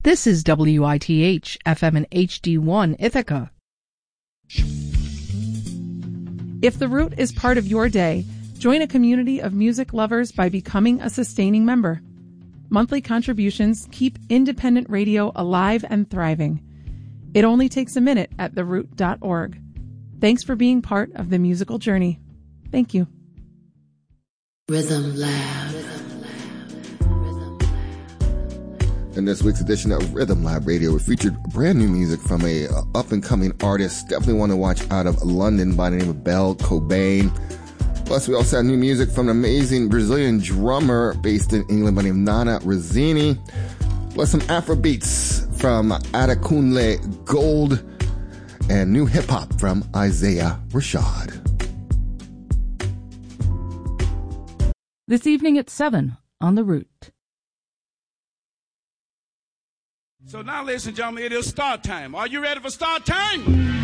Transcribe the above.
This is WITH FM and HD1 Ithaca. If The Root is part of your day, join a community of music lovers by becoming a sustaining member. Monthly contributions keep independent radio alive and thriving. It only takes a minute at theroot.org. Thanks for being part of the musical journey. Thank you. Rhythm Lab. In this week's edition of Rhythm Lab Radio, we featured brand new music from a up-and-coming artist. Definitely want to watch out of London by the name of Belle Cobain. Plus, we also had new music from an amazing Brazilian drummer based in England by the name of Nana Rosini. Plus, some Afro beats from Adekunle Gold. And new hip-hop from Isaiah Rashad. This evening at 7 on The Root. So now, ladies and gentlemen, it is start time. Are you ready for start time?